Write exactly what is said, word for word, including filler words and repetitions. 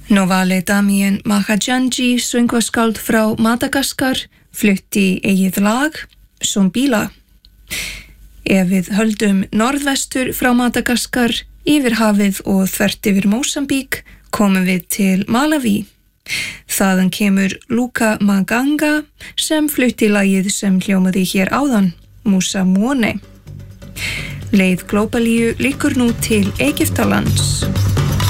Novale Damien Mahajanji, söngvaskáld frá Madagaskar, flutti eigið lag, Sombila. Ef við höldum norðvestur frá Madagaskar, yfir hafið og þvert yfir Mósambík, komum við til Malaví. Þaðan kemur Luka Maganga sem flutti lagið sem hljómaði hér áðan, Musa Muone. Leið Glóbalíu liggur nú til Egyptalands.